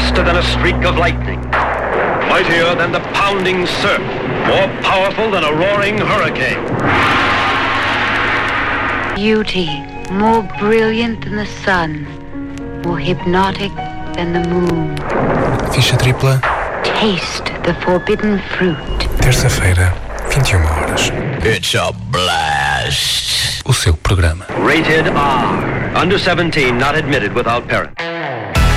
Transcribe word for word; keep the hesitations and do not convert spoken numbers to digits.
faster than a streak of lightning, mightier than the pounding surf, more powerful than a roaring hurricane. Beauty, more brilliant than the sun, more hypnotic than the moon. Ficha tripla. Taste the forbidden fruit. Terça-feira, vinte e uma horas. It's a blast. O seu programa. Rated R. Under seventeen, not admitted without parent.